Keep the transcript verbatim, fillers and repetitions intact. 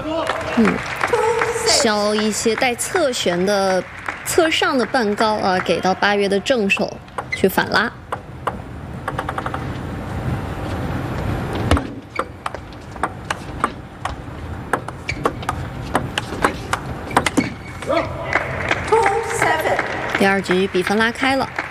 嗯，削一些带侧旋的、侧上的半高啊，给到八月的正手去反拉。第二局比分拉开了。